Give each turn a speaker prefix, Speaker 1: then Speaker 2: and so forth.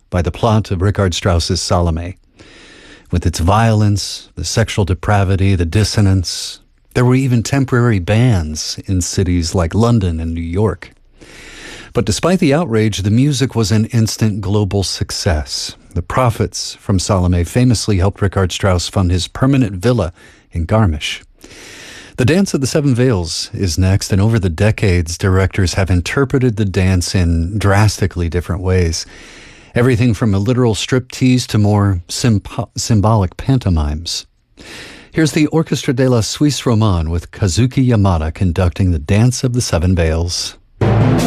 Speaker 1: by the plot of Richard Strauss's Salome. With its violence, the sexual depravity, the dissonance, there were even temporary bans in cities like London and New York. But despite the outrage, the music was an instant global success. The profits from Salome famously helped Richard Strauss fund his permanent villa in Garmisch. The Dance of the Seven Veils is next, and over the decades, directors have interpreted the dance in drastically different ways. Everything from a literal striptease to more symbolic pantomimes. Here's the Orchestra de la Suisse Romande with Kazuki Yamada conducting the Dance of the Seven Veils.